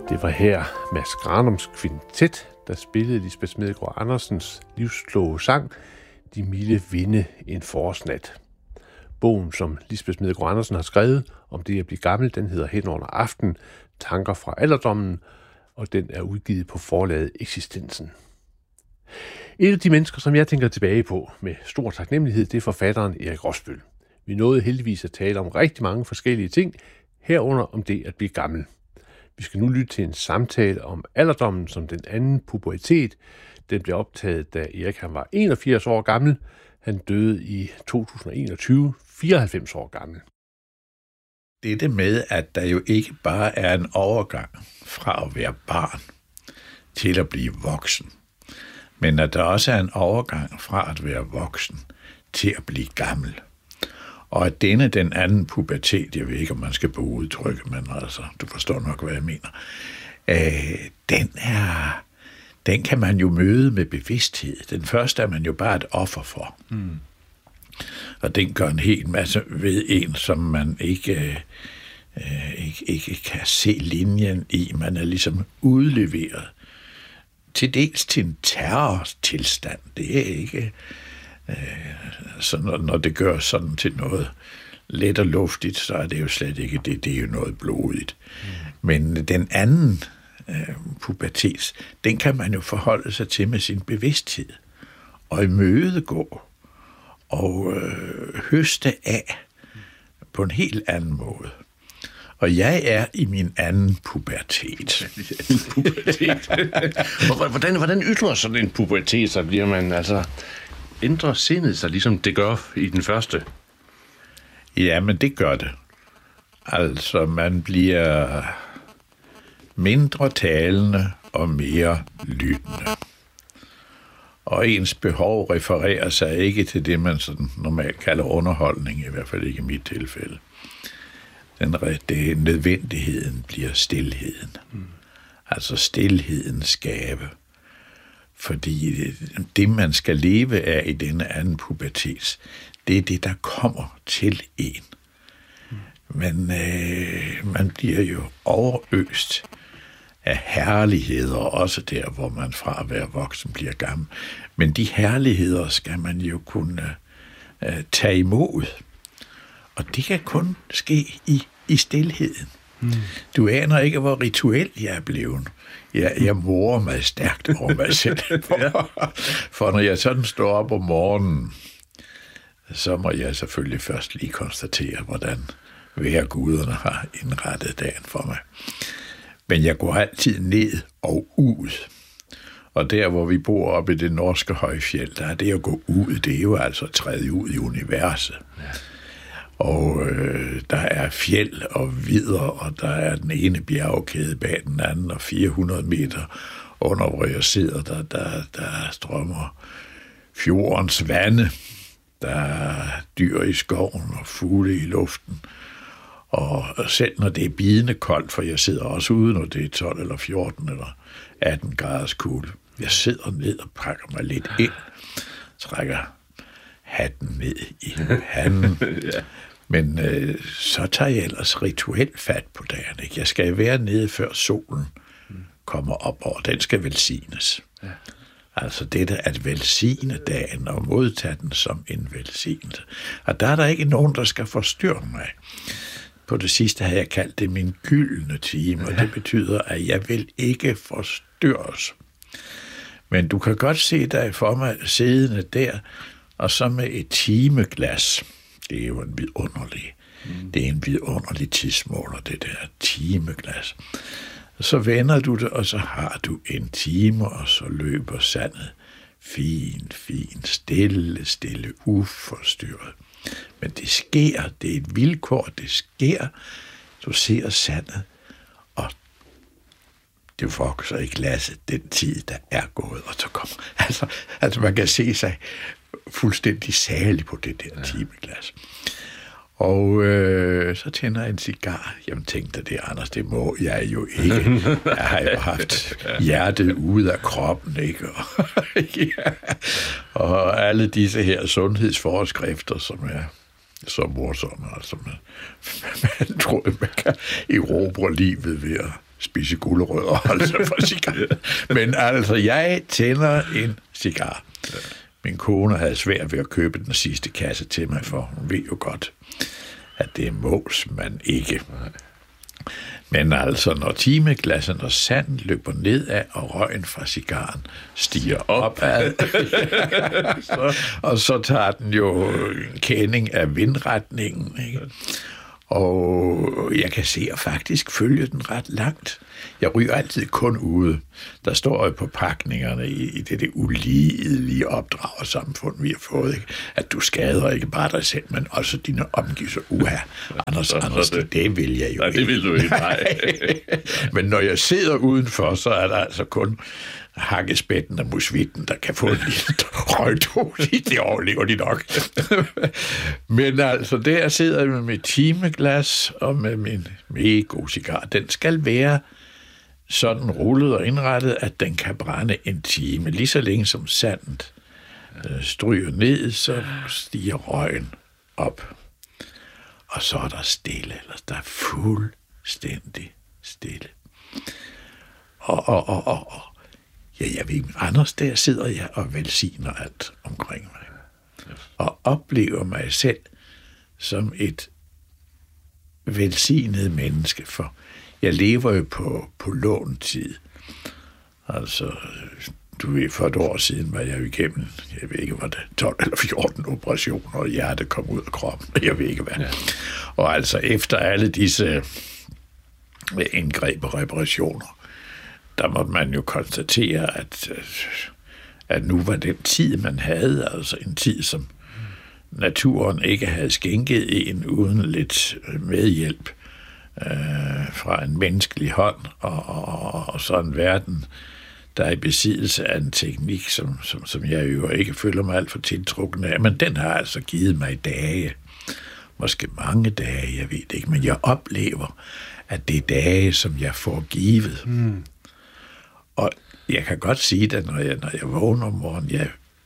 Det var her Mads Granums kvintet, der spillede Lisbeth Smedegaard Andersens livskloge sang De milde vinde en forårsnat. Bogen, som Lisbeth Smedegaard Andersen har skrevet om det at blive gammel, den hedder Hen under aften, tanker fra alderdommen, og den er udgivet på forlaget Eksistensen. Et af de mennesker, som jeg tænker tilbage på med stor taknemmelighed, det er forfatteren Erik Rosbøl. Vi nåede heldigvis at tale om rigtig mange forskellige ting, herunder om det at blive gammel. Vi skal nu lytte til en samtale om alderdommen som den anden pubertet. Den blev optaget, da Erik han var 81 år gammel. Han døde i 2021, 94 år gammel. Det med, at der jo ikke bare er en overgang fra at være barn til at blive voksen, men at der også er en overgang fra at være voksen til at blive gammel. Og at den anden pubertet, jeg ved ikke, om man skal bruge udtrykke, men altså, du forstår nok, hvad jeg mener, den kan man jo møde med bevidsthed. Den første er man jo bare et offer for. Mm. Og den gør en hel masse ved en, som man ikke kan se linjen i. Man er ligesom udleveret til dels til en terrortilstand. Det er ikke... Så når det gør sådan til noget let og luftigt, så er det jo slet ikke det. Det er jo noget blodigt. Mm. Men den anden pubertet, den kan man jo forholde sig til med sin bevidsthed og imødegå og høste af på en helt anden måde. Og jeg er i min anden pubertet. Hvordan ytrer sådan en pubertet, så bliver man altså... ændrer sindet sig, ligesom det gør i den første? Ja, men det gør det. Altså, man bliver mindre talende og mere lyttende. Og ens behov refererer sig ikke til det, man sådan normalt kalder underholdning, i hvert fald ikke i mit tilfælde. Nødvendigheden bliver stilheden. Altså stilhedens gave. Fordi det, man skal leve af i denne anden pubertet, det er det, der kommer til en. Men man bliver jo overøst af herligheder, også der, hvor man fra at være voksen bliver gammel. Men de herligheder skal man jo kunne tage imod. Og det kan kun ske i stilheden. Du aner ikke, hvor rituel jeg er blevet. Jeg morer mig stærkt over mig selv. For når jeg sådan står op om morgenen, så må jeg selvfølgelig først lige konstatere, hvordan vejrguderne har indrettet dagen for mig. Men jeg går altid ned og ud. Og der, hvor vi bor oppe i det norske højfjeld, der er det at gå ud, det er jo altså at træde ud i universet. Ja. Og der er fjeld og vidder, og der er den ene bjergkæde bag den anden, og 400 meter under, hvor jeg sidder, der strømmer fjordens vande. Der er dyr i skoven og fugle i luften. Og selv når det er bidende koldt, for jeg sidder også ude, når det er 12 eller 14 eller 18 graders kulde. Jeg sidder ned og pakker mig lidt ind, trækker hatten ned i handen. Ja. Men så tager jeg ellers rituelt fat på dagen. Ikke? Jeg skal være nede, før solen kommer op, og den skal velsignes. Ja. Altså det at velsigne dagen og modtage den som en velsignelse. Og der er der ikke nogen, der skal forstyrre mig. På det sidste har jeg kaldt det min gyldne time, og det betyder, at jeg vil ikke forstyrres. Men du kan godt se dig for mig siddende der, og så med et timeglas. Det er jo en vidunderlig, det er en vidunderlig tidsmåler, det der timeglas. Så vender du det, og så har du en time, og så løber sandet fint, stille, uforstyrret. Men det sker, det er et vilkår, det sker. Du ser sandet, og det vokser i glasset den tid, der er gået, og så kommer. Altså man kan se sig fuldstændig salig på det der timeglas. Og så tænder jeg en cigar. Jamen tænkte det, Anders, det må jeg jo ikke. Jeg har jo haft hjertet ude af kroppen, ikke? Og alle disse her sundhedsforskrifter, som er så morsomme, altså man tror, man kan erobre livet ved at spise gulerødder, altså for cigaret. Men altså, jeg tænder en cigar. Min kone havde svært ved at købe den sidste kasse til mig, for hun ved jo godt, at det mås man ikke. Men altså, når timeglassen og sanden løber nedad, og røgen fra cigaren stiger opad, og så tager den jo en kending af vindretningen, ikke? Og jeg kan se og faktisk følge den ret langt. Jeg ryger altid kun ude. Der står jo på pakningerne i det ulidelige opdragersamfund, vi har fået, ikke? At du skader ikke bare dig selv, men også dine omgivelser. Anders, det vil jeg jo nej, ikke. Det vil du ikke, nej. Men når jeg sidder udenfor, så er der altså kun hakkespætten og musvitten, der kan få en lille røgdos i. Det overlever de nok. Men altså, der sidder jeg med mit timeglas og med min mega god cigar. Den skal være sådan rullet og indrettet, at den kan brænde en time. Lige så længe som sandet stryger ned, så stiger røgen op. Og så er der stille, eller der er fuldstændig stille. Ja, jeg ved, Anders, der sidder jeg og velsigner alt omkring mig. Og oplever mig selv som et velsignet menneske, for jeg lever jo på låntid. Altså, du ved, for et år siden var jeg jo igennem, jeg ved ikke, var det 12 eller 14 operationer, og hjertet kom ud af kroppen, jeg ved ikke hvad. Ja. Og altså, efter alle disse indgreb og reparationer, der måtte man jo konstatere, at nu var den tid, man havde, altså en tid, som naturen ikke havde skænket en uden lidt medhjælp fra en menneskelig hånd, og så en verden, der er i besiddelse af en teknik, som jeg jo ikke føler mig alt for tiltrukken af, men den har altså givet mig dage, måske mange dage, jeg ved det ikke, men jeg oplever, at det er dage, som jeg får givet. Og jeg kan godt sige det, når jeg vågner om morgenen,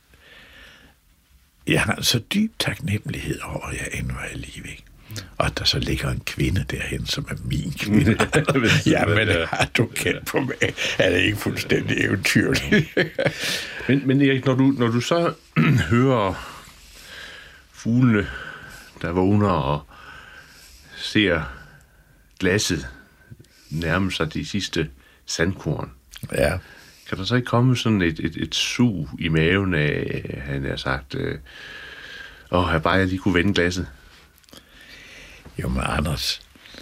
jeg har en så dyb taknemmelighed over, at jeg endnu er i live, ikke? Og at der så ligger en kvinde derhen, som er min kvinde. Jamen, har du kendt på mig? Er det ikke fuldstændig eventyrligt? men Erik, når du så hører fuglene, der vågner og ser glasset nærme sig de sidste sandkorn, ja. Kan der så ikke komme sådan et sug i maven af, han har sagt, jeg bare jeg lige kunne vende glasset? Jo, men Anders,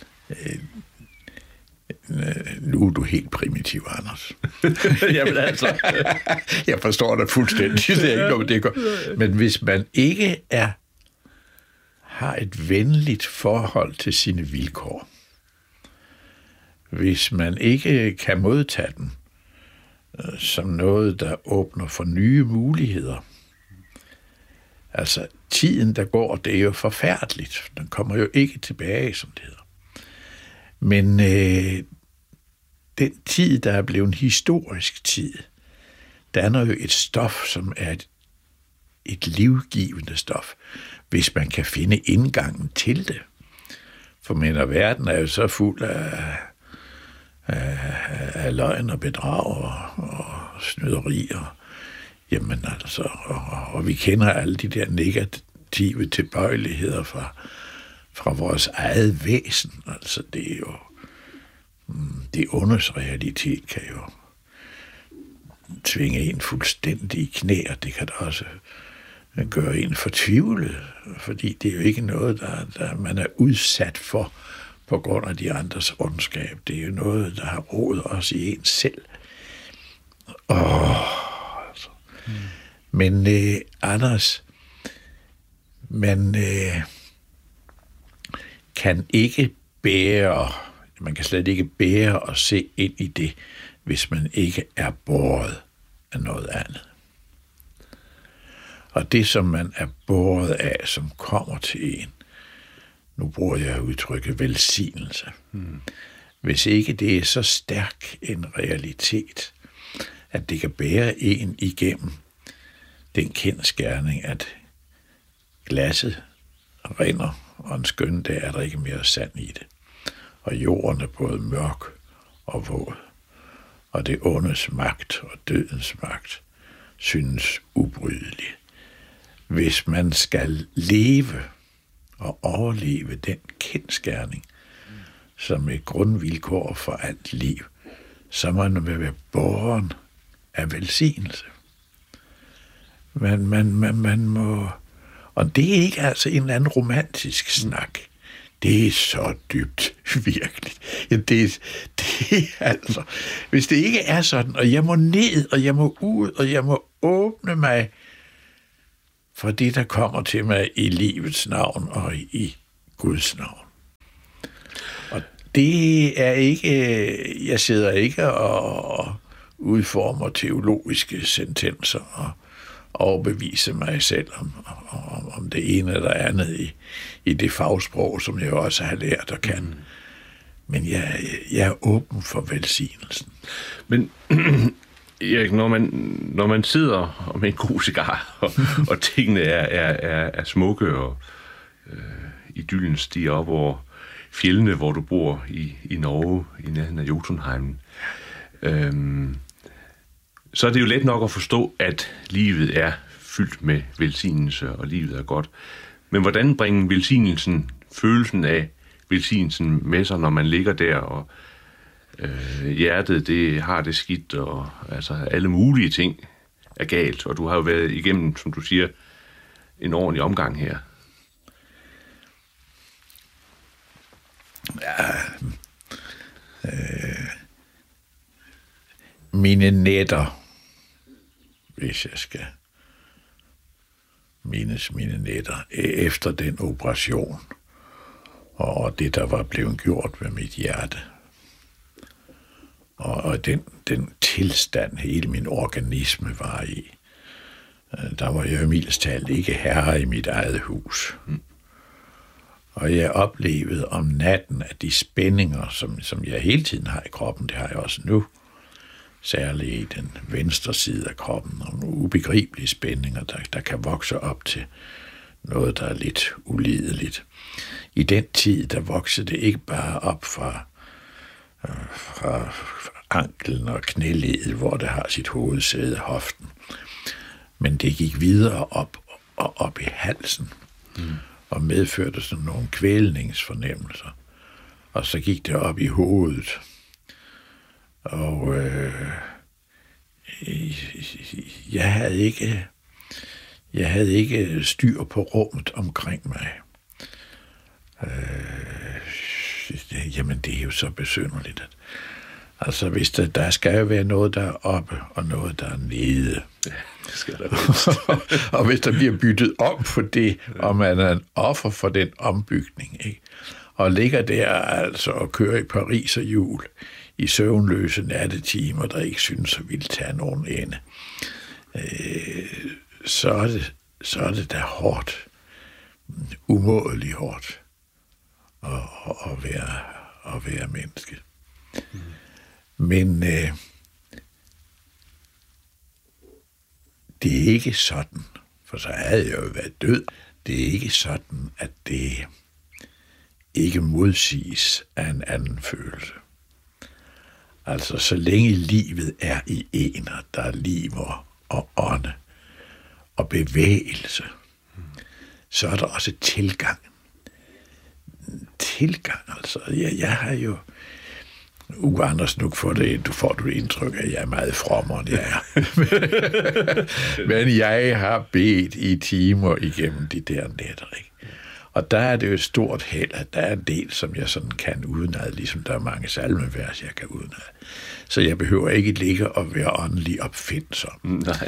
nu er du helt primitiv, Anders. Jamen altså. Jeg forstår dig fuldstændig, det er ikke noget, det går. Men hvis man ikke har et venligt forhold til sine vilkår, hvis man ikke kan modtage den som noget, der åbner for nye muligheder. Altså, tiden, der går, det er jo forfærdeligt. Den kommer jo ikke tilbage, som det hedder. Men den tid, der er blevet en historisk tid, danner jo et stof, som er et livgivende stof, hvis man kan finde indgangen til det. For verden er jo så fuld af løgn og bedrag og snyderier. Jamen altså, og vi kender alle de der negative tilbøjeligheder fra vores eget væsen. Altså, det er jo det ondes realitet kan jo tvinge en fuldstændig i knæ, og det kan da også gøre en fortvivlet, fordi det er jo ikke noget, der man er udsat for på grund af de andres ondskab. Det er jo noget, der har rod også i en selv. Altså. Men Anders, man kan ikke bære, man kan slet ikke bære at se ind i det, hvis man ikke er båret af noget andet. Og det, som man er båret af, som kommer til en, nu bruger jeg udtrykket velsignelse. Hvis ikke det er så stærk en realitet, at det kan bære en igennem den kendsgerning, at glasset rinder, og en skøn dag er der ikke mere sand i det. Og jorden er både mørk og våd, og det ondes magt og dødens magt synes ubrydelig. Hvis man skal leve og overleve den kendsgerning som et grundvilkår for alt liv, så må man være båren af velsignelse. Man må... Og det er ikke altså en eller anden romantisk snak. Det er så dybt, virkelig. Ja, det er altså... Hvis det ikke er sådan, og jeg må ned, og jeg må ud, og jeg må åbne mig for det, der kommer til mig i livets navn og i Guds navn. Og det er ikke... Jeg sidder ikke og udformer teologiske sentenser og overbevise mig selv om det ene eller andet i det fagsprog, som jeg også har lært og kan. Men jeg er åben for velsignelsen. Men Erik, når man sidder med en god cigar, og tingene er smukke, og idyllen stiger op over fjellene, hvor du bor i Norge, i nærheden af Jotunheimen, så er det jo let nok at forstå, at livet er fyldt med velsignelse, og livet er godt. Men hvordan bringer velsignelsen, følelsen af velsignelsen med sig, når man ligger der, og hjertet det har det skidt, og altså alle mulige ting er galt, og du har jo været igennem, som du siger, en ordentlig omgang her. Ja, mine nætter, hvis jeg skal mindes mine nætter, efter den operation, og det, der var blevet gjort med mit hjerte, og den tilstand, hele min organisme var i, der var jeg mildest talt ikke herre i mit eget hus. Og jeg oplevede om natten, at de spændinger, som jeg hele tiden har i kroppen, det har jeg også nu, særligt i den venstre side af kroppen, og nogle ubegribelige spændinger, der kan vokse op til noget, der er lidt ulideligt. I den tid, der voksede det ikke bare op fra anklen og knæledet, hvor det har sit hovedsæde, hoften, men det gik videre op i halsen, og medførte sådan nogle kvælningsfornemmelser. Og så gik det op i hovedet. Og jeg havde ikke styr på rummet omkring mig. Jamen, det er jo så besynderligt. Altså, hvis der skal jo være noget, der er oppe, og noget, der er nede. Ja, det skal der og hvis der bliver byttet om på det, og man er en offer for den ombygning, ikke? Og ligger der altså og kører i Paris og jul i søvnløse nattetimer, der ikke synes at ville tage nogen ende, så er det da hårdt, umådeligt hårdt at være menneske. Men det er ikke sådan, for så havde jeg jo været død. Det er ikke sådan, at det ikke modsiges af en anden følelse. Altså, så længe livet er i en, og der er liv og ånde og bevægelse, så er der også tilgang. Tilgang, altså. Jeg har jo... Anders, nu får du det indtryk, at jeg er meget frommere, end jeg er. Men jeg har bedt i timer igennem de der nætter, ikke? Og der er det jo et stort held, at der er en del, som jeg sådan kan udenad, ligesom der er mange salmevers, jeg kan udenad. Så jeg behøver ikke ligge og være åndelig opfindsom. Nej.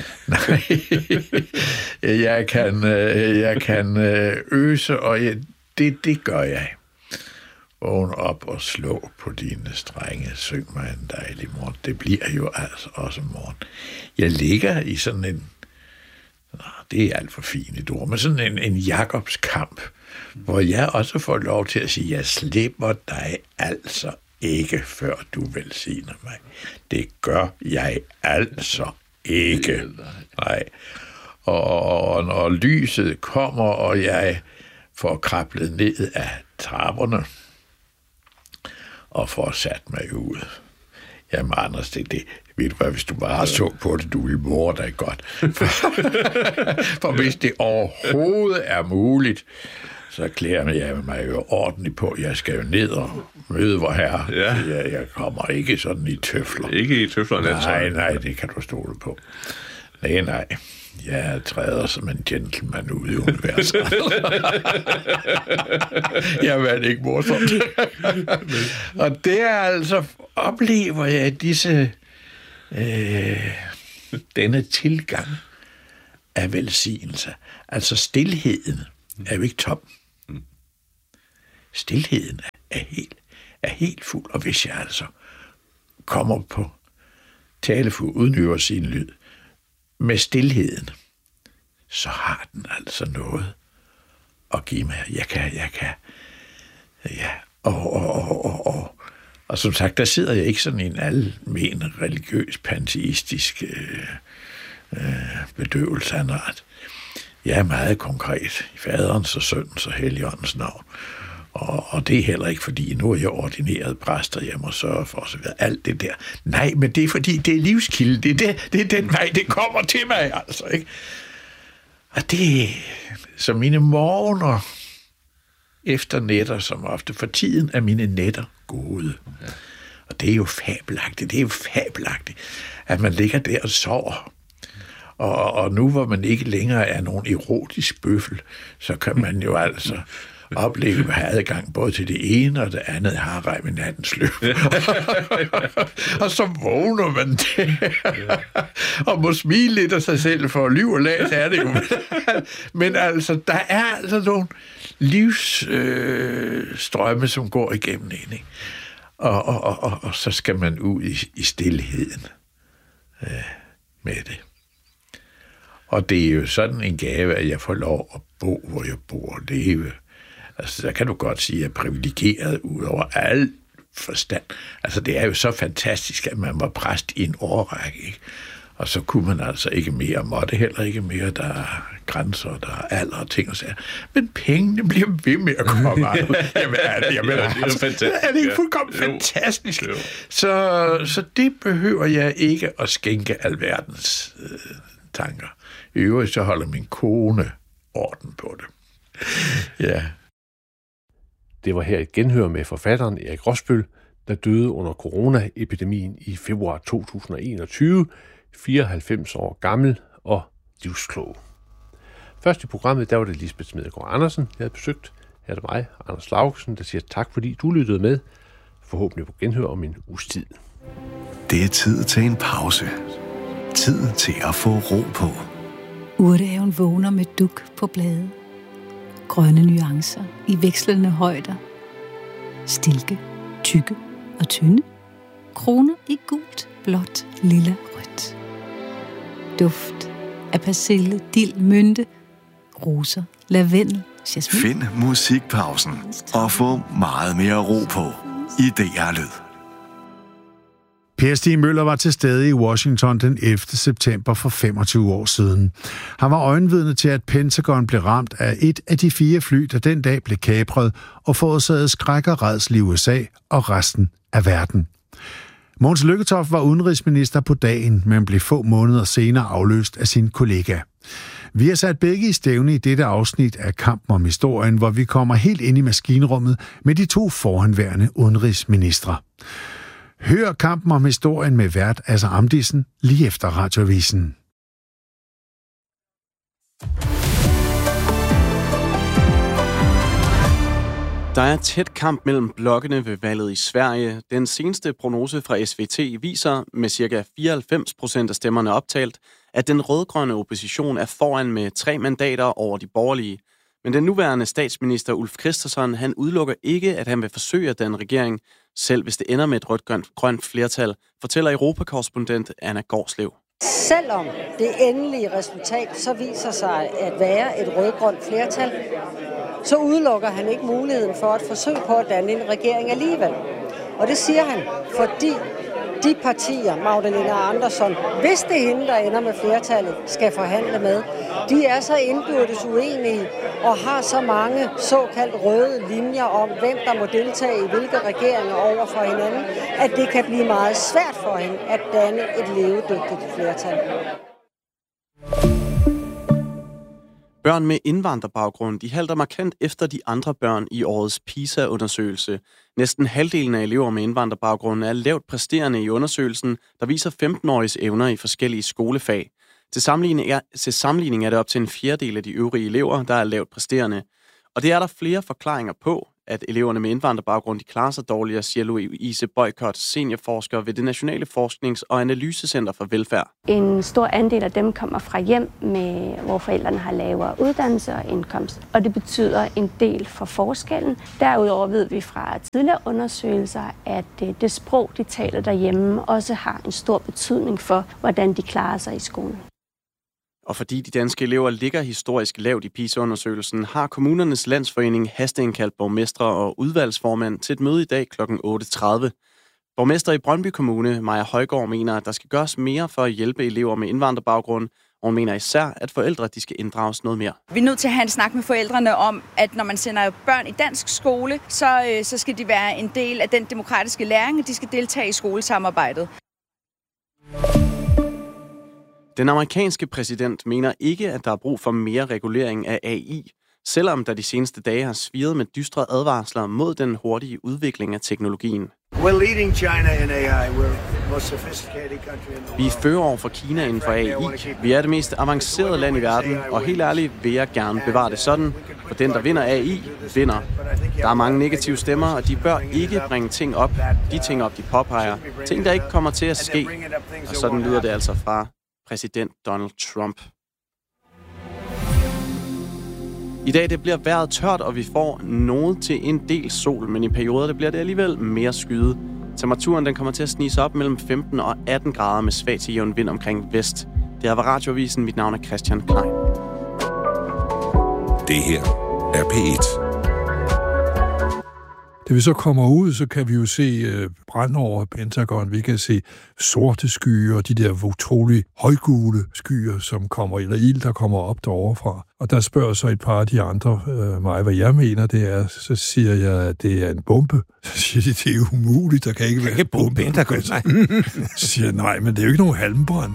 Jeg kan øse, og det gør jeg. Vågn op og slå på dine strenge, syng mig en dejlig morgen. Det bliver jo altså også morgen. Jeg ligger i sådan en, det er alt for fint et ord, men sådan en Jakobs kamp, hvor jeg også får lov til at sige, jeg slipper dig altså ikke, før du velsigner mig. Det gør jeg altså ikke. Nej. Og når lyset kommer, og jeg får krablet ned af trapperne, og får sat mig ud, Jamen, Anders, det ved du hvad, hvis du bare så på det, du ville more dig godt. For hvis det overhovedet er muligt, så klæder jeg mig jo ordentligt på. Jeg skal jo ned og møde vor herre. Ja. Jeg kommer ikke sådan i tøfler. Ikke i tøfler? Nej, det kan du stole på. Nej. Jeg træder som en gentleman ud i universet. Jeg er ikke morsomt. Og det er altså, oplever jeg denne tilgang af velsignelse. Altså stilheden er jo ikke tom. Stilheden er helt fuld. Og hvis jeg altså kommer på talefuld, udnyver sin lyd, med stilheden, så har den altså noget at give mig. Jeg kan. Ja. Og som sagt, der sidder jeg ikke sådan i en almen religiøs, panteistisk bedøvelse af noget. Jeg er meget konkret i faderens og søndens og helligåndens navn. Og det er heller ikke, fordi nu er jeg ordineret præst, og jeg må sørge for så videre. Alt det der. Nej, men det er, fordi det er livskilde. Det er den vej, det kommer til mig, altså, ikke? Og det så mine morgener efter nætter, som ofte for tiden er mine nætter gode. Ja. Og det er jo fabelagtigt, at man ligger der og sover. Og nu, hvor man ikke længere er nogen erotisk bøffel, så kan man jo altså opleve at have adgang både til det ene og det andet harrej ved nattens løb. Og så vågner man der og må smile lidt af sig selv, for liv og lag, så er det jo. Men altså, der er altså nogle livsstrømme, som går igennem en, ikke? Og så skal man ud i stilheden med det. Og det er jo sådan en gave, at jeg får lov at bo, hvor jeg bor og leve. Altså, der kan du godt sige, at jeg er privilegeret ud over al forstand. Altså, det er jo så fantastisk, at man var præst i en årrække, ikke? Og så kunne man altså ikke mere, måtte heller ikke mere. Der er grænser, der er alder og ting og sager. Men pengene bliver ved med at komme ud. Jamen, er det ikke fuldkommen fantastisk? Jo. Så det behøver jeg ikke at skænke alverdens tanker. I øvrigt så holder min kone orden på det. Ja. Det var her et genhør med forfatteren Erik Rosbøl, der døde under coronaepidemien i februar 2021, 94 år gammel og livsklog. Først i programmet, der var det Lisbeth Smedegaard Andersen, jeg havde besøgt. Her er det mig, Anders Laugesen, der siger tak, fordi du lyttede med. Forhåbentlig på genhør om en uges tid. Det er tid til en pause. Tid til at få ro på. Urtehaven vågner med duk på blade. Grønne nuancer i vekslende højder. Stilke, tykke og tynde. Kroner i gult, blåt, lilla, rødt. Duft af persille, dild, mynte, roser, lavendel, jasmin. Find musikpausen og få meget mere ro på i DR Lyd. Per Stig Møller var til stede i Washington den 11. september for 25 år siden. Han var øjenvidne til, at Pentagon blev ramt af et af de 4 fly, der den dag blev kapret og forårsagede skræk og rædsel i USA og resten af verden. Mogens Lykketoft var udenrigsminister på dagen, men blev få måneder senere afløst af sin kollega. Vi har sat begge i stævne i dette afsnit af Kampen om historien, hvor vi kommer helt ind i maskinrummet med de 2 forhenværende udenrigsministre. Hør Kampen om historien med vært Asser Amdisen lige efter Radioavisen. Der er tæt kamp mellem blokkene ved valget i Sverige. Den seneste prognose fra SVT viser med ca. 94% af stemmerne optalt, at den rødgrønne opposition er foran med 3 mandater over de borgerlige. Men den nuværende statsminister Ulf Kristersson, han udelukker ikke, at han vil forsøge at danne regering, selv hvis det ender med et rødt-grønt flertal, fortæller Europakorrespondent Anna Gårdslev. Selvom det endelige resultat så viser sig at være et rødt-grønt flertal, så udelukker han ikke muligheden for at forsøge på at danne en regering alligevel. Og det siger han, fordi de partier, Magdalena Andersson, hvis det er hende, der ender med flertallet, skal forhandle med, de er så indbyrdes uenige og har så mange såkaldt røde linjer om, hvem der må deltage i hvilke regeringer over for hinanden, at det kan blive meget svært for hende at danne et levedygtigt flertal. Børn med indvandrerbaggrund, de halter markant efter de andre børn i årets PISA-undersøgelse. Næsten halvdelen af elever med indvandrerbaggrund er lavt præsterende i undersøgelsen, der viser 15-åriges evner i forskellige skolefag. Til sammenligning er det op til en fjerdedel af de øvrige elever, der er lavt præsterende. Og det er der flere forklaringer på, at eleverne med indvandrerbaggrund de klarer sig dårligere, siger Louise Boykott, seniorforsker ved det Nationale Forsknings- og Analysecenter for Velfærd. En stor andel af dem kommer fra hjem, hvor forældrene har lavere uddannelse og indkomst, og det betyder en del for forskellen. Derudover ved vi fra tidligere undersøgelser, at det sprog, de taler derhjemme, også har en stor betydning for, hvordan de klarer sig i skolen. Og fordi de danske elever ligger historisk lavt i PISA-undersøgelsen, har Kommunernes Landsforening hasteindkaldt borgmestre og udvalgsformand til et møde i dag kl. 8.30. Borgmester i Brøndby Kommune, Maja Højgaard, mener, at der skal gøres mere for at hjælpe elever med indvandrerbaggrund, og hun mener især, at forældre de skal inddrages noget mere. Vi er nødt til at have en snak med forældrene om, at når man sender børn i dansk skole, så skal de være en del af den demokratiske læring, og de skal deltage i skolesamarbejdet. Den amerikanske præsident mener ikke, at der er brug for mere regulering af AI, selvom der de seneste dage har svirret med dystre advarsler mod den hurtige udvikling af teknologien. Vi fører over for Kina inden for AI. Vi er det mest avancerede land i verden, og helt ærligt vil jeg gerne bevare det sådan, for den, der vinder AI, vinder. Der er mange negative stemmer, og de bør ikke bringe ting op. De ting op, de påpeger. Ting, der ikke kommer til at ske. Og sådan lyder det altså fra præsident Donald Trump. I dag det bliver vejret tørt, og vi får noget til en del sol, men i perioder det bliver det alligevel mere skyet. Temperaturen den kommer til at snige sig op mellem 15 og 18 grader med svag til jævn vind omkring vest. Det her var Radioavisen. Mit navn er Christian Klein. Det her er P1. Da vi så kommer ud, så kan vi jo se brand over Pentagon. Vi kan se sorte skyer og de der utrolig højgule skyer, som kommer, eller ild, der kommer op derovre fra. Og der spørger så et par af de andre mig, hvad jeg mener, det er. Så siger jeg, at det er en bombe. Så siger de, det er umuligt, der kan ikke være en bombe. Pentagon, nej. Så siger jeg, nej, men det er jo ikke nogen halmbrand.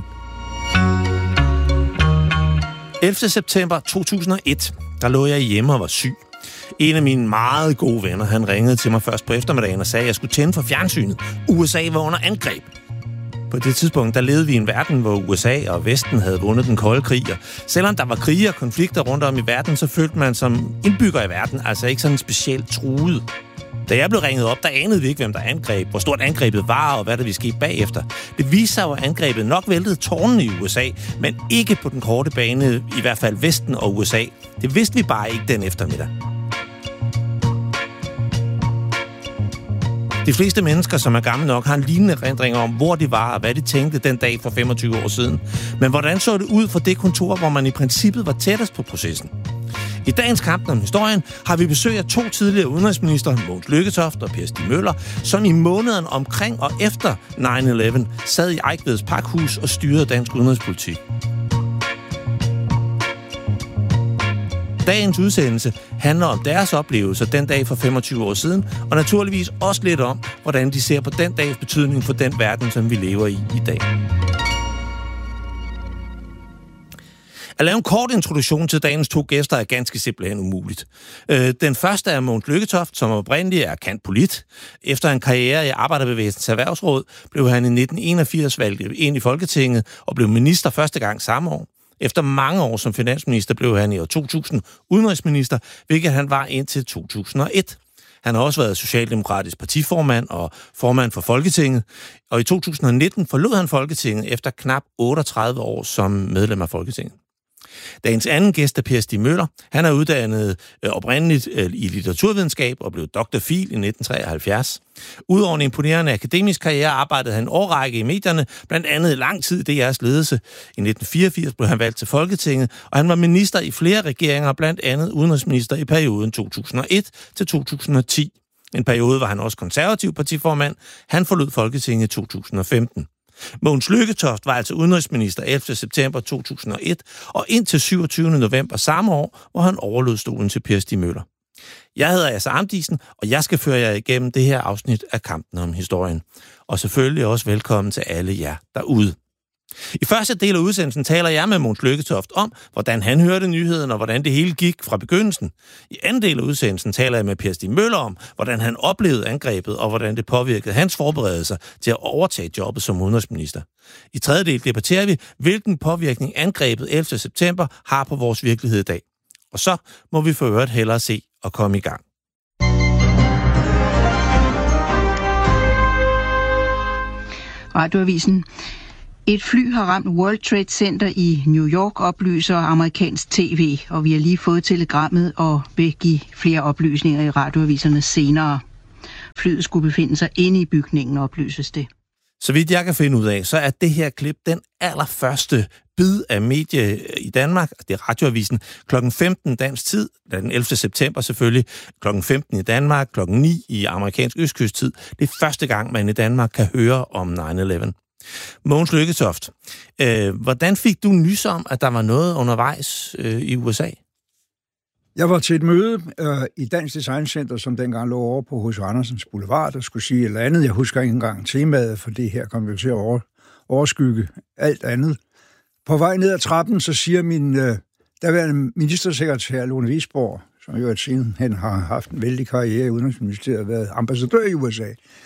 11. september 2001, der lå jeg hjemme og var syg. En af mine meget gode venner, han ringede til mig først på eftermiddagen og sagde, at jeg skulle tænde for fjernsynet. USA var under angreb. På det tidspunkt, der levede vi i en verden, hvor USA og Vesten havde vundet den kolde krig. Og selvom der var krige og konflikter rundt om i verden, så følte man som indbygger i verden altså ikke sådan specielt truet. Da jeg blev ringet op, der anede vi ikke, hvem der angreb, hvor stort angrebet var og hvad der ville ske bagefter. Det viste sig jo, at angrebet nok væltede tårnene i USA, men ikke på den korte bane, i hvert fald Vesten og USA. Det vidste vi bare ikke den eftermiddag. De fleste mennesker, som er gamle nok, har en lignende erindring om, hvor de var og hvad de tænkte den dag for 25 år siden. Men hvordan så det ud for det kontor, hvor man i princippet var tættest på processen? I dagens kamp om historien har vi besøg af 2 tidligere udenrigsministre, Mogens Lykketoft og Per Stig Møller, som i måneden omkring og efter 9/11 sad i Eigtveds Pakhus og styrede dansk udenrigspolitik. Dagens udsendelse handler om deres oplevelser den dag for 25 år siden, og naturligvis også lidt om, hvordan de ser på den dags betydning for den verden, som vi lever i dag. At lave en kort introduktion til dagens 2 gæster er ganske simpelthen umuligt. Den første er Mogens Lykketoft, som oprindeligt er cand.polit. Efter en karriere i Arbejderbevægelsens Erhvervsråd blev han i 1981 valgt ind i Folketinget og blev minister første gang samme år. Efter mange år som finansminister blev han i år 2000 udenrigsminister, hvilket han var indtil 2001. Han har også været socialdemokratisk partiformand og formand for Folketinget, og i 2019 forlod han Folketinget efter knap 38 år som medlem af Folketinget. Dagens anden gæst er Per Stig Møller. Han er uddannet oprindeligt i litteraturvidenskab og blev Dr. Phil i 1973. Udover en imponerende akademisk karriere arbejdede han en årrække i medierne, blandt andet lang tid i DR's ledelse. I 1984 blev han valgt til Folketinget, og han var minister i flere regeringer, blandt andet udenrigsminister i perioden 2001 til 2010. En periode var han også konservativ partiformand. Han forlod Folketinget i 2015. Mogens Lykketoft var altså udenrigsminister 11. september 2001 og indtil 27. november samme år, hvor han overlod stolen til Per Stig Møller. Jeg hedder Asser Amdisen, og jeg skal føre jer igennem det her afsnit af Kampen om historien. Og selvfølgelig også velkommen til alle jer derude. I første del af udsendelsen taler jeg med Mogens Lykketoft om, hvordan han hørte nyheden og hvordan det hele gik fra begyndelsen. I anden del af udsendelsen taler jeg med Per Stig Møller om, hvordan han oplevede angrebet og hvordan det påvirkede hans forberedelser til at overtage jobbet som udenrigsminister. I tredje del debatterer vi, hvilken påvirkning angrebet 11. september har på vores virkelighed i dag. Og så må vi for øvrigt hellere se og komme i gang. Radioavisen. Et fly har ramt World Trade Center i New York, oplyser amerikansk tv, og vi har lige fået telegrammet og vil give flere oplysninger i radioaviserne senere. Flyet skulle befinde sig inde i bygningen, oplyses det. Så vidt jeg kan finde ud af, så er det her klip den allerførste bid af medie i Danmark. Det er Radioavisen klokken 15 dansk tid, den 11. september selvfølgelig, klokken 15 i Danmark, klokken 9 i amerikansk østkysttid. Det er første gang, man i Danmark kan høre om 9/11. Mogens Lykketoft, hvordan fik du nys om, at der var noget undervejs i USA? Jeg var til et møde i Dansk Design Center, som dengang lå over på H.C. Andersens Boulevard, der skulle sige et eller andet. Jeg husker ikke engang temaet, for det her kom jo til at overskygge alt andet. På vej ned ad trappen, så siger min daværende ministersekretær, Lone Wiesborg, som jo sidenhen har haft en vældig karriere i Udenrigsministeriet og været ambassadør i USA.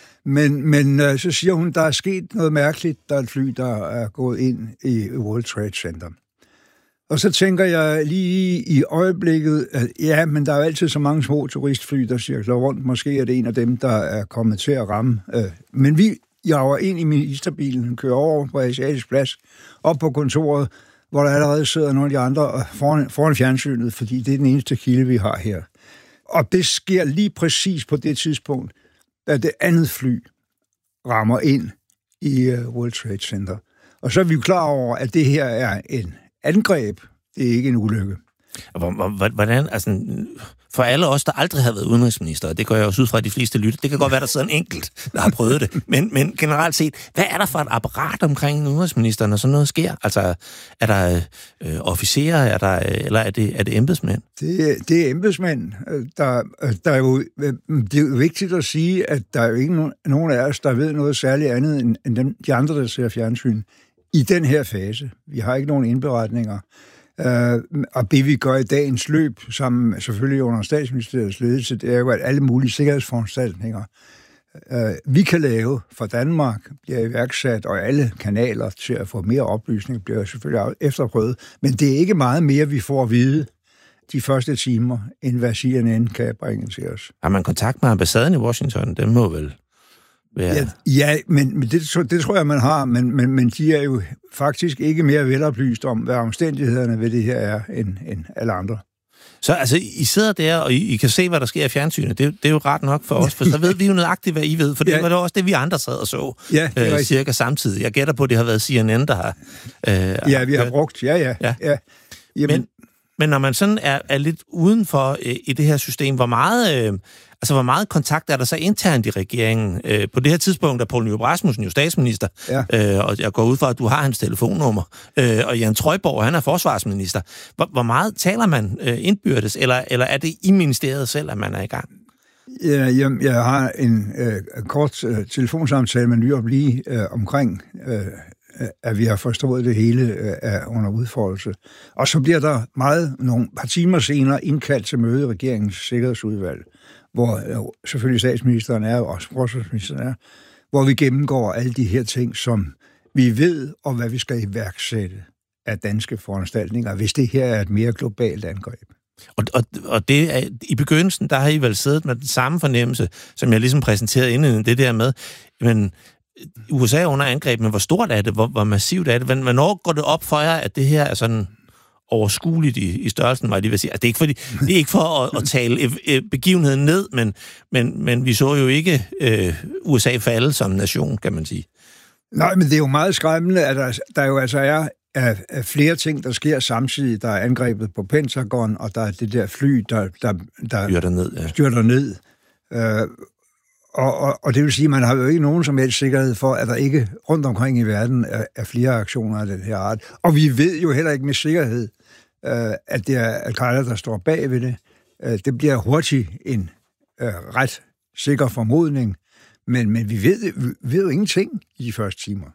Men så siger hun, der er sket noget mærkeligt, der er et fly, der er gået ind i World Trade Center. Og så tænker jeg lige i øjeblikket, at ja, men der er jo altid så mange små turistfly, der cirkler rundt. Måske er det en af dem, der er kommet til at ramme. Men vi jager ind i ministerbilen, kører over på Asiatisk Plads, op på kontoret, hvor der allerede sidder nogle af de andre foran fjernsynet, fordi det er den eneste kilde, vi har her. Og det sker lige præcis på det tidspunkt, da det andet fly rammer ind i World Trade Center. Og så er vi jo klar over, at det her er en angreb. Det er ikke en ulykke. Hvordan, altså, for alle os, der aldrig har været udenrigsminister, det går jeg også ud fra de fleste lytter, det kan godt være, der sidder en enkelt, der har prøvet det, men generelt set, hvad er der for et apparat omkring udenrigsministeren, når sådan noget sker? Altså, er der officerer, eller er det embedsmænd? Det er embedsmænd. Der er jo, det er jo vigtigt at sige, at der er jo ikke nogen af os, der ved noget særligt andet end de andre, der ser fjernsyn i den her fase. Vi har ikke nogen indberetninger. Og det vi gør i dagens løb, sammen selvfølgelig under statsministeriets ledelse, det er jo, at alle mulige sikkerhedsforanstaltninger, vi kan lave for Danmark, bliver iværksat, og alle kanaler til at få mere oplysning bliver selvfølgelig efterprøvet. Men det er ikke meget mere, vi får at vide de første timer, end hvad CNN kan bringe til os. Har man kontakt med ambassaden i Washington? Det må vel være... Ja, men det tror jeg, man har, men de er jo faktisk ikke mere veloplyst om, hvad omstændighederne ved det her er, end alle andre. Så altså, I sidder der, og I kan se, hvad der sker i fjernsynet. Det er jo ret nok for os, for så ved vi jo nøjagtigt, hvad I ved, for det var det også det, vi andre sad og så cirka samtidig. Jeg gætter på, at det har været CNN, der har... vi har brugt, ja. Men når man sådan er lidt udenfor i det her system, hvor meget kontakt er der så internt i regeringen? På det her tidspunkt er Poul Nyrup Rasmussen jo statsminister, og jeg går ud fra, at du har hans telefonnummer, og Jan Trøjborg, han er forsvarsminister. Hvor meget taler man indbyrdes, eller er det i ministeriet selv, at man er i gang? Jeg har en kort telefonsamtale med Nyrup lige omkring... at vi har forstået det hele er under udfoldelse. Og så bliver der nogle par timer senere indkaldt til møde i regeringens sikkerhedsudvalg, hvor selvfølgelig statsministeren er, og også forsvarsministeren er, hvor vi gennemgår alle de her ting, som vi ved, og hvad vi skal iværksætte af danske foranstaltninger, hvis det her er et mere globalt angreb. Og det er, i begyndelsen, der har I vel siddet med den samme fornemmelse, som jeg ligesom præsenterede inden det der med, men USA er under angreb, men hvor stort er det? Hvor massivt er det? Hvornår går det op for jer, at det her er sådan overskueligt i størrelsen, var jeg lige vil sige? Altså, det er ikke for at tale begivenheden ned, men vi så jo ikke USA falde som nation, kan man sige. Nej, men det er jo meget skræmmende, at der jo altså er flere ting, der sker samtidig. Der er angrebet på Pentagon, og der er det der fly, der styrter ned. Og det vil sige, at man har jo ikke nogen som helst sikkerhed for, at der ikke rundt omkring i verden er flere aktioner af den her art. Og vi ved jo heller ikke med sikkerhed, at det er al-Qaida, der står bag ved det. Det bliver hurtigt en ret sikker formodning, men vi ved jo ingenting i de første timer.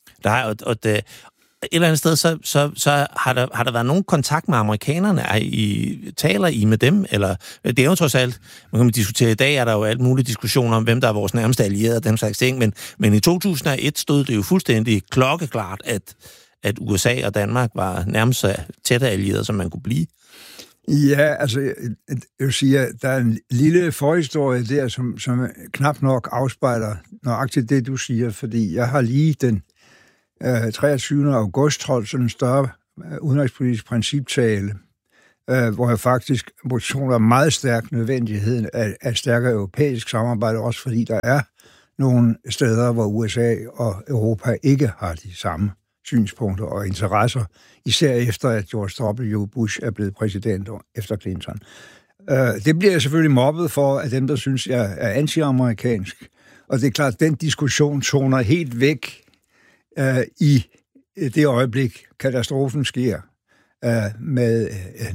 Et eller andet sted, så har der været nogen kontakt med amerikanerne? Taler I med dem? Eller, det er jo trods alt, man kan diskutere i dag, er der jo alt mulige diskussioner om, hvem der er vores nærmeste allierede og dem slags ting, men i 2001 stod det jo fuldstændig klokkeklart, at USA og Danmark var nærmest så tætte allierede, som man kunne blive. Ja, altså, jeg vil sige, at der er en lille forhistorie der, som knap nok afspejler nøjagtigt det, du siger, fordi jeg har lige den 23. august holdt sådan en større udenrigspolitisk principtale, hvor jeg faktisk betoner meget stærk nødvendigheden af stærkere europæisk samarbejde, også fordi der er nogle steder, hvor USA og Europa ikke har de samme synspunkter og interesser, især efter, at George W. Bush er blevet præsident efter Clinton. Det bliver jeg selvfølgelig mobbet for af dem, der synes, jeg er anti-amerikansk. Og det er klart, at den diskussion toner helt væk i det øjeblik, katastrofen sker med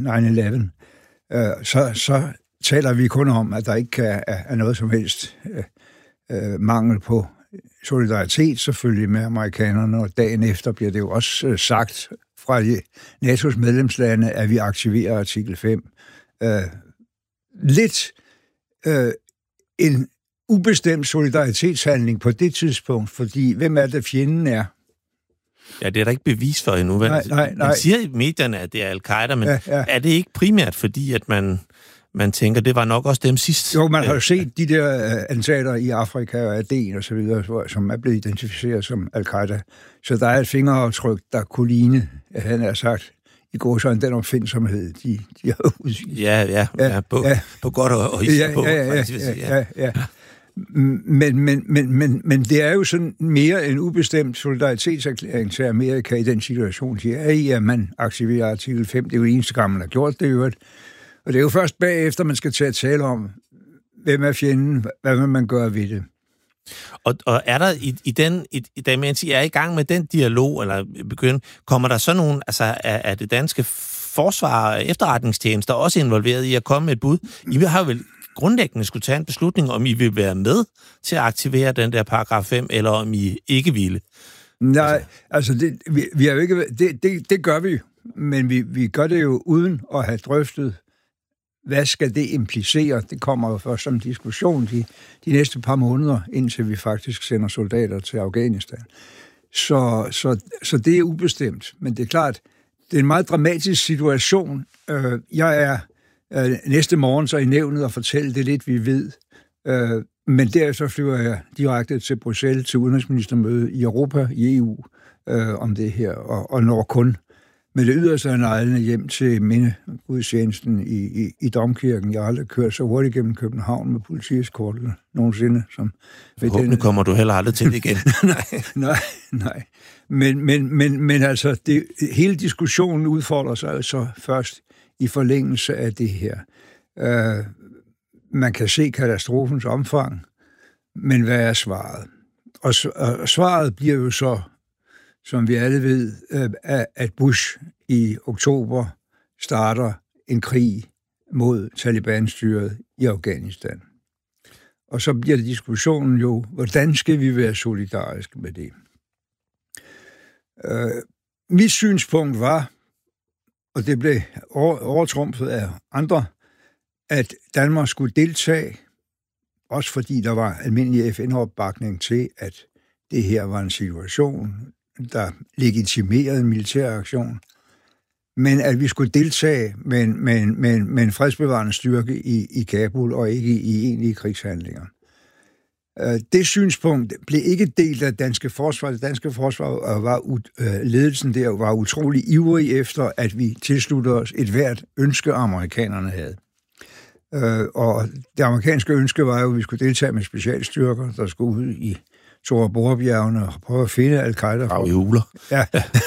9/11. Så taler vi kun om, at der ikke er noget som helst mangel på solidaritet selvfølgelig med amerikanerne, og dagen efter bliver det jo også sagt fra NATO's medlemslande, at vi aktiverer artikel 5. En ubestemt solidaritetshandling på det tidspunkt, fordi hvem er det, fjenden er? Ja, det er der ikke bevis for endnu. Nej. Man siger i medierne, at det er al-Qaida, men er det ikke primært fordi, at man tænker, det var nok også dem sidst? Jo, man har jo set de der attentater i Afrika og Aden og så videre, som er blevet identificeret som al-Qaida. Så der er et fingeraftryk, der kunne ligne, at han har sagt, i går så den opfindsomhed, de har udvist. Ja, på godt og på. Ja. Men det er jo sådan mere en ubestemt solidaritetserklæring til Amerika i den situation, de er i, at man aktiverer artikel 5. Det er jo eneste gang, man har gjort det i øvrigt. Og det er jo først bagefter, man skal til at tale om, hvem er fjenden, hvad vil man gøre ved det. Og er der da mens I er i gang med den dialog, eller kommer der så nogen, altså er det danske forsvar og efterretningstjenester også involveret i at komme med et bud? I har jo vel grundlæggende skulle tage en beslutning, om I vil være med til at aktivere den der paragraf 5, eller om I ikke ville? Nej, altså vi har jo ikke, det gør vi, men vi gør det jo uden at have drøftet, hvad skal det implicere? Det kommer jo først som diskussion de næste par måneder, indtil vi faktisk sender soldater til Afghanistan. Så det er ubestemt, men det er klart, det er en meget dramatisk situation. Jeg er næste morgen så i nævnet og fortælle det lidt, vi ved. Men derefter flyver jeg direkte til Bruxelles til udenrigsministermøde i Europa, i EU, om det her, og når kun med det yderste af neglene hjem til mindegudstjenesten i Domkirken. Jeg har aldrig kørt så hurtigt gennem København med politieskorten nogensinde. Forhåbentlig kommer du heller aldrig til igen. Nej. Men altså, hele diskussionen udfordrer sig altså først i forlængelse af det her. Man kan se katastrofens omfang, men hvad er svaret? Og svaret bliver jo så, som vi alle ved, at Bush i oktober starter en krig mod Taliban-styret i Afghanistan. Og så bliver diskussionen jo, hvordan skal vi være solidariske med det? Mit synspunkt var, og det blev overtrumfet af andre, at Danmark skulle deltage, også fordi der var almindelig FN-opbakning til, at det her var en situation, der legitimerede en militær aktion, men at vi skulle deltage med en fredsbevarende styrke i Kabul og ikke i egentlige krigshandlinger. Det synspunkt blev ikke delt af danske forsvar. Det danske forsvar ledelsen der var utrolig ivrig efter, at vi tilsluttede os et hvert ønske, amerikanerne havde. Og det amerikanske ønske var jo, at vi skulle deltage med specialstyrker, der skulle ud i Tora Bora-bjergene og prøve at finde al-Qaida. Ja.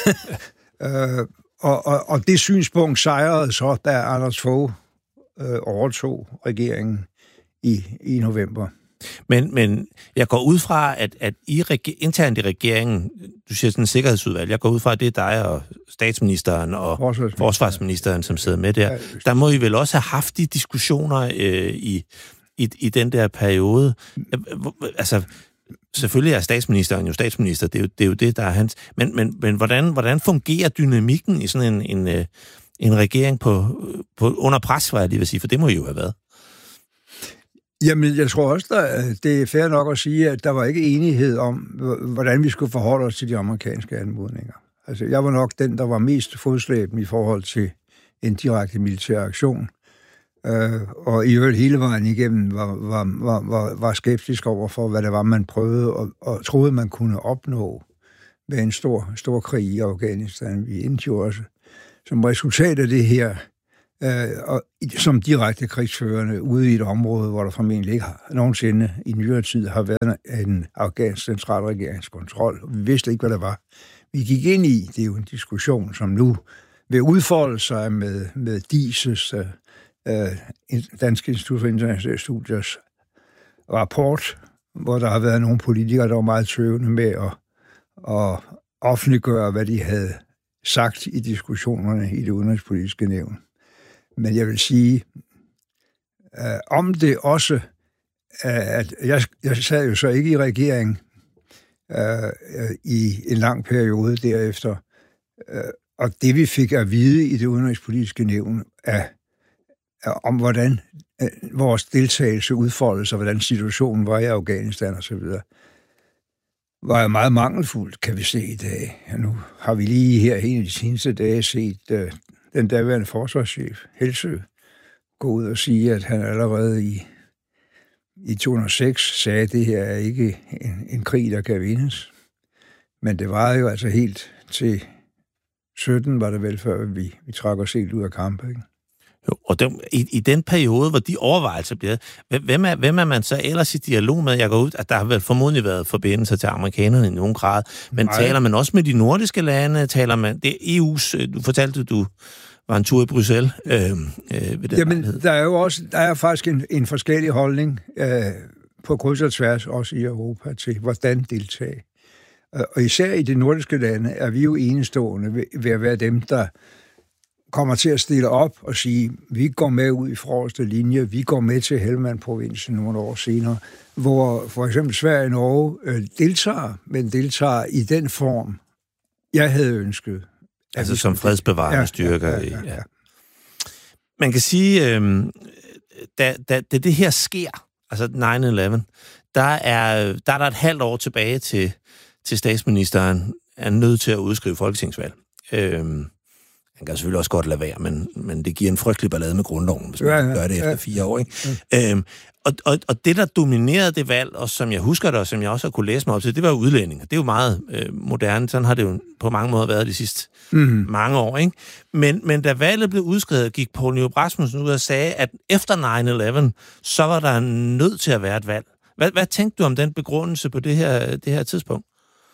Og det synspunkt sejrede så, da Anders Fogh overtog regeringen i november. Men jeg går ud fra, at internt i regeringen, du siger sådan en sikkerhedsudvalg, jeg går ud fra, at det er dig og statsministeren og forsvarsministeren, som sidder med der. Der må I vel også have haft de diskussioner i den der periode. Altså, selvfølgelig er statsministeren jo statsminister, det er jo det, der er hans. Men hvordan fungerer dynamikken i sådan en regering på under pres, hvad jeg lige vil sige, for det må I jo have været. Jamen, jeg tror også, det er fair nok at sige, at der var ikke enighed om, hvordan vi skulle forholde os til de amerikanske anmodninger. Altså, jeg var nok den, der var mest fodslæbende i forhold til en direkte militær aktion. Og i øvrigt hele vejen igennem var skeptisk over for, hvad det var, man prøvede og troede, man kunne opnå med en stor krig i Afghanistan. Vi indtog også som resultat af det her, og som direkte krigsførende ude i et område, hvor der formentlig ikke nogensinde i nyere tid har været en afghansk centralregeringskontrol. Vi vidste ikke, hvad det var. Vi gik ind i, det er jo en diskussion, som nu vil udfolde sig med DISES, Dansk Institut for Internationale Studiers rapport, hvor der har været nogle politikere, der var meget tøvende med at offentliggøre, hvad de havde sagt i diskussionerne i det udenrigspolitiske nævn. Men jeg vil sige, om det også, at jeg sad jo så ikke i regering i en lang periode derefter, og det vi fik at vide i det udenrigspolitiske nævn om hvordan vores deltagelse udfoldede sig, hvordan situationen var i Afghanistan osv., var meget mangelfuldt, kan vi se i dag. Ja, nu har vi lige her en af de seneste dage set den daværende forsvarschef, Helsø, gå ud og sige, at han allerede i 2006 sagde, at det her er ikke en krig, der kan vindes. Men det var jo altså helt til 17, var det vel, før vi trak os helt ud af kampen, ikke? Jo, og i den periode, hvor de overvejelser bliver, hvem er man så ellers i dialog med? Jeg går ud, at der har vel formodentlig været forbindelser til amerikanerne i nogen grad, men taler man også med de nordiske lande? Taler man, det er EU's, du fortalte, du var en tur i Bruxelles. Jamen, der er jo også, der er faktisk en forskellig holdning på kryds og tværs, også i Europa, til hvordan deltage. Og især i de nordiske lande er vi jo enestående ved at være dem, der kommer til at stille op og sige, vi går med ud i forreste linje, vi går med til Helmand-provinsen nogle år senere, hvor for eksempel Sverige og Norge deltager, men deltager i den form, jeg havde ønsket. Altså som fredsbevarende styrker. Ja. Man kan sige, da det her sker, altså 9/11, der er der et halvt år tilbage til statsministeren er nødt til at udskrive folketingsvalg. Han kan selvfølgelig også godt lade være, men det giver en frygtelig ballade med grundloven, hvis man gør det efter 4 år. Ikke? Og det, der dominerede det valg, og som jeg husker det, og som jeg også har kunne læse mig op til, det var udlænding. Det er jo meget moderne. Sådan har det jo på mange måder været de sidste mange år. Ikke? Men da valget blev udskrevet, gik Poul Nyrup Rasmussen ud og sagde, at efter 9/11, så var der nødt til at være et valg. Hvad tænkte du om den begrundelse på det her tidspunkt?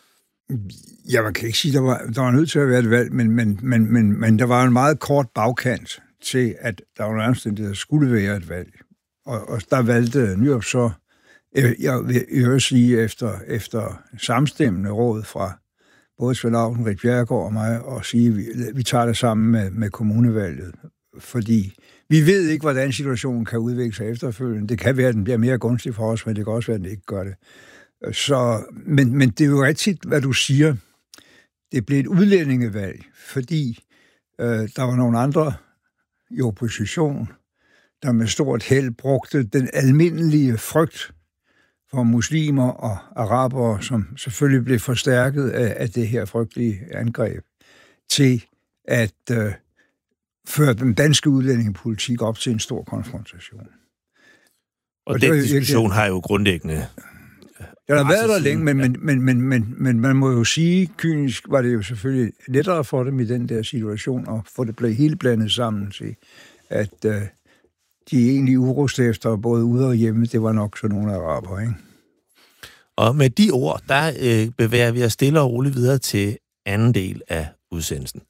Ja, man kan ikke sige, at der var nødt til at være et valg, men der var en meget kort bagkant til, at der var nærmest der skulle være et valg. Og der valgte Nyrup så, jeg vil sige, efter samstemmende råd fra både Svend Auken, Ritt Bjerregaard og mig, og sige, at vi tager det sammen med kommunevalget. Fordi vi ved ikke, hvordan situationen kan udvikle sig efterfølgende. Det kan være, at den bliver mere gunstig for os, men det kan også være, at den ikke gør det. Så, men det er jo rigtigt, hvad du siger. Det blev et udlændingevalg, fordi der var nogle andre i opposition, der med stort held brugte den almindelige frygt for muslimer og arabere, som selvfølgelig blev forstærket af det her frygtelige angreb, til at føre den danske udlændingepolitik op til en stor konfrontation. Og den diskussion har jo grundlæggende... Jeg har været der længe, men man må jo sige, kynisk var det jo selvfølgelig lettere for dem i den der situation, og få det blevet helt blandet sammen til, at de egentlig urostiftere, både ude og hjemme, det var nok sådan nogle araber, ikke? Og med de ord, der bevæger vi os stille og roligt videre til anden del af udsendelsen.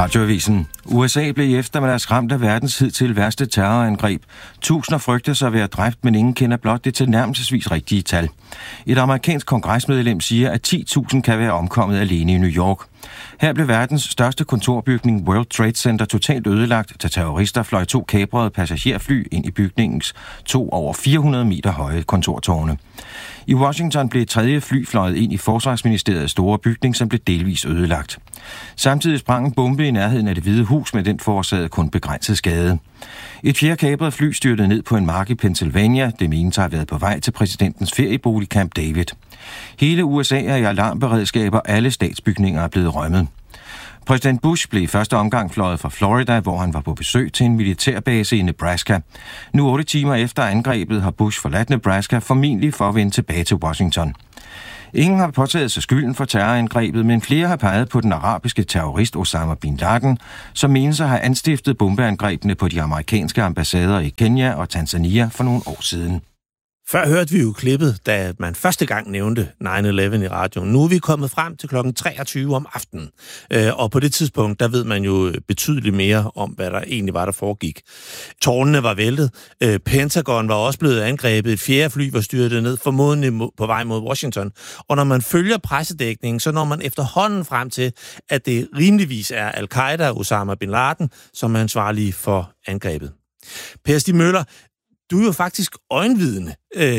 Radioavisen. USA blev i eftermiddags ramt af verdens hidtil værste terrorangreb. Tusinder frygter sig at være dræbt, men ingen kender blot det tilnærmelsesvis rigtige tal. Et amerikansk kongresmedlem siger, at 10.000 kan være omkommet alene i New York. Her blev verdens største kontorbygning, World Trade Center, totalt ødelagt, da terrorister fløj 2 kaprede passagerfly ind i bygningens 2 over 400 meter høje kontortårne. I Washington blev et 3. fly fløjet ind i Forsvarsministeriets store bygning, som blev delvis ødelagt. Samtidig sprang en bombe i nærheden af Det Hvide Hus, med den forårsagede kun begrænset skade. Et 4. kapret fly styrtede ned på en mark i Pennsylvania. Det menes at have været på vej til præsidentens feriebolig Camp David. Hele USA er i alarmberedskab, og alle statsbygninger er blevet rømmet. Præsident Bush blev i første omgang fløjet fra Florida, hvor han var på besøg til en militærbase i Nebraska. Nu 8 timer efter angrebet har Bush forladt Nebraska, formentlig for at vende tilbage til Washington. Ingen har påtaget sig skylden for terrorangrebet, men flere har peget på den arabiske terrorist Osama bin Laden, som menes at have anstiftet bombeangrebene på de amerikanske ambassader i Kenya og Tanzania for nogle år siden. Før hørte vi jo klippet, da man første gang nævnte 9/11 i radioen. Nu er vi kommet frem til klokken 23 om aftenen. Og på det tidspunkt, der ved man jo betydeligt mere om, hvad der egentlig var, der foregik. Tårnene var væltet. Pentagon var også blevet angrebet. Et 4. fly var styrtet ned, formodentlig på vej mod Washington. Og når man følger pressedækningen, så når man efterhånden frem til, at det rimeligvis er Al-Qaida, Osama bin Laden, som er ansvarlig for angrebet. Per Stig Møller, du er jo faktisk øjenvidne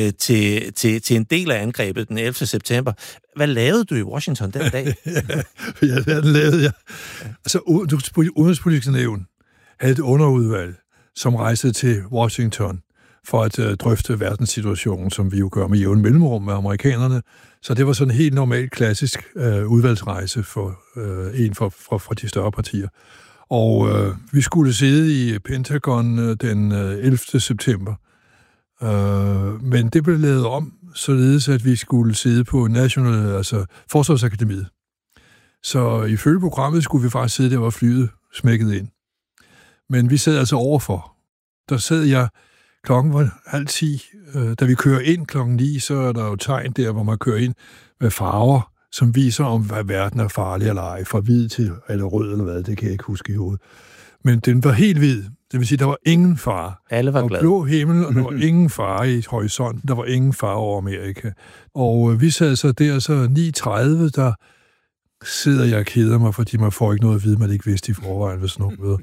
til en del af angrebet den 11. september. Hvad lavede du i Washington den dag? Ja, hvad lavede jeg? Altså, Udenrigspolitisk Nævn havde et underudvalg, som rejste til Washington for at drøfte verdenssituationen, som vi jo gør med jævn mellemrum med amerikanerne. Så det var sådan en helt normal, klassisk udvalgsrejse for de større partier. Og vi skulle sidde i Pentagon den 11. september. Men det blev lavet om, således at vi skulle sidde på Forsvarsakademiet. Så ifølge programmet skulle vi faktisk sidde der, hvor flyet smækkede ind. Men vi sad altså overfor. Der sad jeg, klokken var 9:30. Da vi kører ind klokken 9, så er der jo tegn der, hvor man kører ind med farver, som viser, om hvad verden er farlig eller ej, fra hvid til eller rød eller hvad, det kan jeg ikke huske i hovedet. Men den var helt hvid, det vil sige, der var ingen fare. Alle var glade. Der var blå himmel, og der var ingen fare i horisonten, der var ingen fare over Amerika. Og vi sad så der, så 9:30, der sidder jeg og keder mig, fordi man får ikke noget at vide, man ikke vidste i forvejen, hvis nogen møder.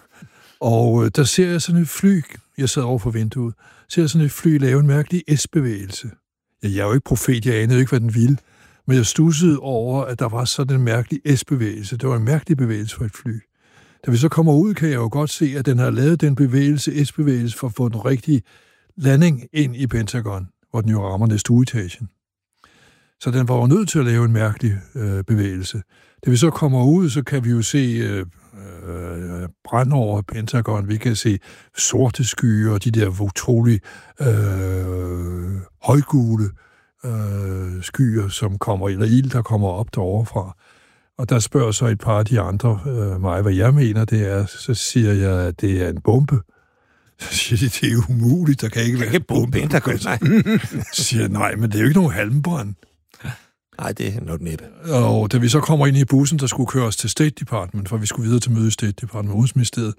Og der ser jeg sådan et fly, jeg sad over for vinduet, ser jeg sådan et fly lave en mærkelig S-bevægelse. Jeg er jo ikke profet, jeg anede ikke, hvad den ville. Men jeg stussede over, at der var sådan en mærkelig S-bevægelse. Det var en mærkelig bevægelse for et fly. Da vi så kommer ud, kan jeg jo godt se, at den har lavet den bevægelse, S-bevægelse, for at få den rigtige landing ind i Pentagon, hvor den jo rammer næste etagen. Så den var jo nødt til at lave en mærkelig bevægelse. Da vi så kommer ud, så kan vi jo se brand over Pentagon. Vi kan se sorte skyer og de der utrolig højgule skyer, som kommer, eller ild, der kommer op derovre fra. Og der spørger så et par af de andre mig, hvad jeg mener, det er. Så siger jeg, at det er en bombe. Så siger de, det er umuligt, der kan ikke være en bombe. Så siger jeg, nej, men det er jo ikke nogen halmbrand. Nej, det er nok næppe. Og da vi så kommer ind i bussen, der skulle køre os til State Department, for vi skulle videre til møde i State Department, Udenrigsministeriet,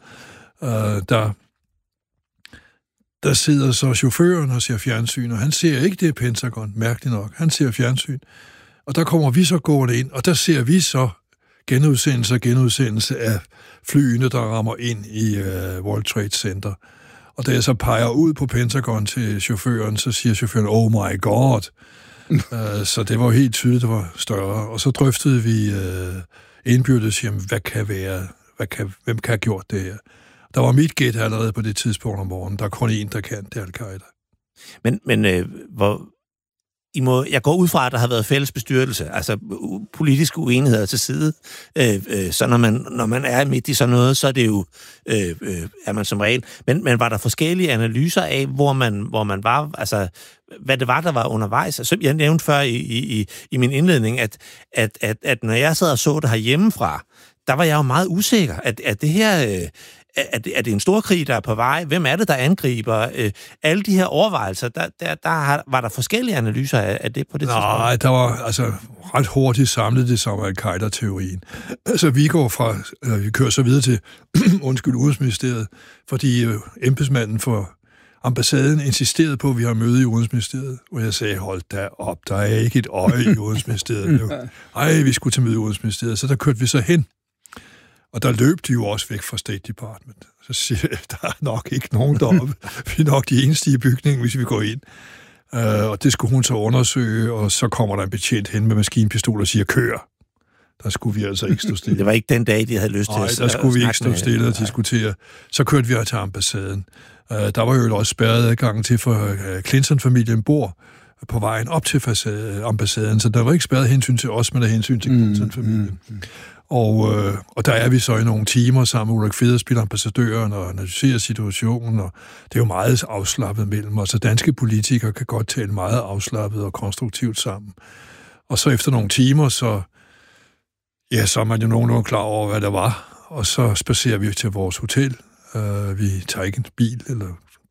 der sidder så chaufføren og ser fjernsyn, og han ser ikke det Pentagon, mærkeligt nok. Han ser fjernsyn. Og der kommer vi så gående ind, og der ser vi så genudsendelse af flyene, der rammer ind i World Trade Center. Og da jeg så peger ud på Pentagon til chaufføren, så siger chaufføren, oh my god. Så det var helt tydeligt, det var større. Og så drøftede vi indbyrdes, jamen, hvem kan have gjort det her? Der var mit gæt allerede på det tidspunkt om morgenen. Der er kun en, der kan, det er Al-Qaida. Men jeg går ud fra, at der har været fælles bestyrelse, altså politiske uenigheder til side. Så når man er midt i sådan noget, så er det jo, er man som regel. Men var der forskellige analyser af, hvor man var, altså hvad det var, der var undervejs? Altså, jeg nævnte før i min indledning, at når jeg sad og så det herhjemmefra, der var jeg jo meget usikker, at det her er det en stor krig, der er på vej? Hvem er det, der angriber? Alle de her overvejelser, var der forskellige analyser af det på det tidspunkt? Nej, der var ret hurtigt samlet det som Al-Qaida-teorien. Altså, vi kører så videre til Udenrigsministeriet, fordi embedsmanden for ambassaden insisterede på, at vi har møde i Udenrigsministeriet, og jeg sagde, hold da op, der er ikke et øje i Udenrigsministeriet. Ej, vi skulle til møde i Udenrigsministeriet, så der kørte vi så hen. Og der løb de jo også væk fra State Department. Så siger jeg, der er nok ikke nogen deroppe. Vi er nok de eneste i bygningen, hvis vi går ind. Og det skulle hun så undersøge, og så kommer der en betjent hen med maskinpistol og siger, kør. Der skulle vi altså ikke stå stille. Det var ikke den dag, de havde lyst til at der skulle vi ikke stå stille og diskutere. Så kørte vi til ambassaden. Der var jo også spærret adgangen til, for Clinton-familien bor på vejen op til ambassaden, så der var ikke spærret hensyn til os, men der hensyn til Clinton-familien. Og der er vi så i nogle timer sammen med Ulrik Federspiel, ambassadøren, og analyserer situationen, og det er jo meget afslappet mellem os, så danske politikere kan godt tale meget afslappet og konstruktivt sammen. Og så efter nogle timer, så er man jo nogenlunde klar over, hvad der var, og så spacerer vi til vores hotel. Vi tager ikke en bil eller